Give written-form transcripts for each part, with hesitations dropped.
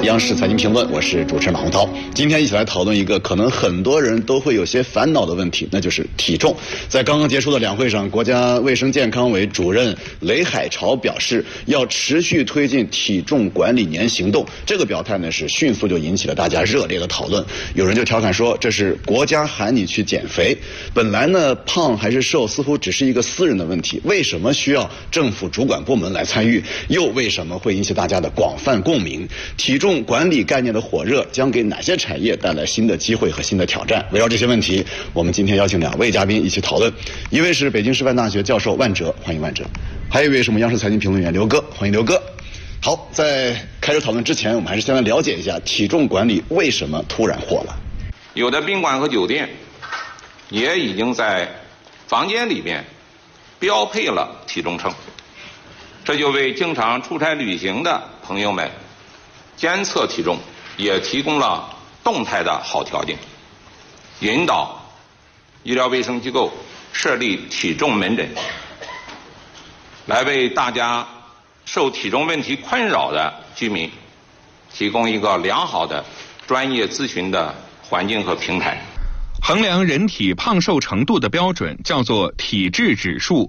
央视财经评论，我是主持人马洪涛。今天一起来讨论一个可能很多人都会有些烦恼的问题，那就是体重。在刚刚结束的两会上，国家卫生健康委主任雷海潮表示，要持续推进体重管理年行动。这个表态呢，是迅速就引起了大家热烈的讨论。有人就调侃说，这是国家喊你去减肥。本来呢，胖还是瘦似乎只是一个私人的问题，为什么需要政府主管部门来参与？又为什么会引起大家的广泛共鸣？体重管理概念的火热将给哪些产业带来新的机会和新的挑战？围绕这些问题，我们今天邀请两位嘉宾一起讨论。一位是北京师范大学教授万哲，欢迎万哲；还有一位是我们央视财经评论员刘哥，欢迎刘哥。好，在开始讨论之前，我们还是先来了解一下体重管理为什么突然火了。 有的宾馆和酒店也已经在房间里面标配了体重秤，这就为经常出差旅行的朋友们监测体重也提供了动态的好条件，引导医疗卫生机构设立体重门诊，来为大家受体重问题困扰的居民提供一个良好的专业咨询的环境和平台。 衡量人体胖瘦程度的标准叫做体质指数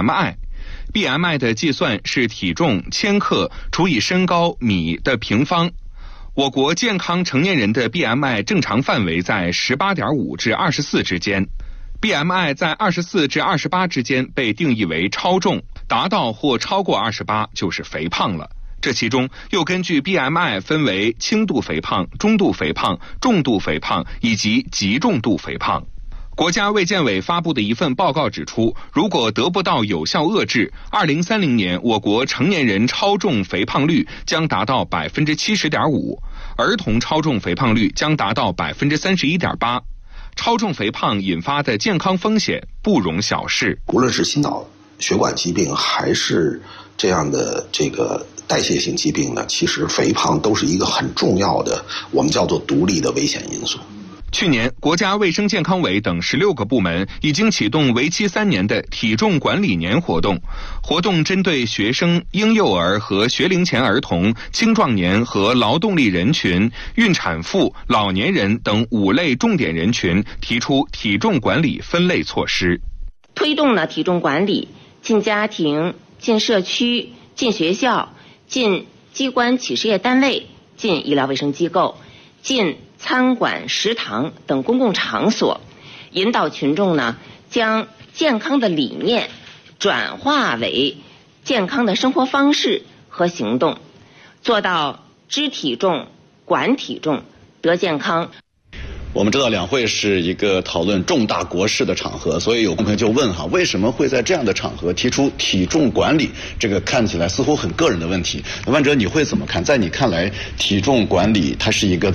BMI。BMI 的计算是体重千克除以身高米的平方。我国健康成年人的 BMI 正常范围在 18.5 至24之间。BMI 在24至28之间被定义为超重，达到或超过28就是肥胖了。这其中又根据 BMI 分为轻度肥胖、中度肥胖、重度肥胖以及极重度肥胖。国家卫健委发布的一份报告指出，如果得不到有效遏制，2030年我国成年人超重肥胖率将达到 70.5%， 儿童超重肥胖率将达到 31.8%。超重肥胖引发的健康风险不容小视。 无论是心脑血管疾病还是这样的代谢性疾病呢，其实肥胖都是一个很重要的，我们叫做独立的危险因素。 去年，国家卫生健康委等16个部门已经启动为期3年的体重管理年活动。活动针对学生、婴幼儿和学龄前儿童、青壮年和劳动力人群、孕产妇、老年人等5类重点人群，提出体重管理分类措施。 推动了体重管理进家庭、进社区、进学校、进机关企事业单位、进医疗卫生机构、进餐馆、食堂等公共场所，引导群众呢将健康的理念转化为健康的生活方式和行动，做到知体重、管体重、得健康。 我们知道两会是一个讨论重大国事的场合，所以有朋友就问哈，为什么会在这样的场合提出体重管理这个看起来似乎很个人的问题？万哲，你会怎么看？在你看来，体重管理它是一个